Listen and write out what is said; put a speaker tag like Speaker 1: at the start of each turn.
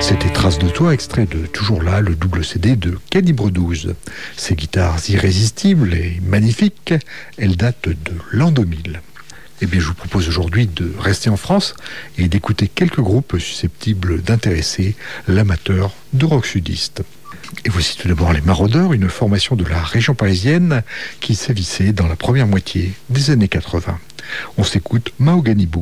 Speaker 1: C'était Traces de toi, extrait de Toujours là, le double CD de Calibre 12. Ces guitares irrésistibles et magnifiques, elles datent de l'an 2000. Eh bien, je vous propose aujourd'hui de rester en France et d'écouter quelques groupes susceptibles d'intéresser l'amateur de rock sudiste. Et voici tout d'abord les Maraudeurs, une formation de la région parisienne qui sévissait dans la première moitié des années 80. On s'écoute Mahogany Book.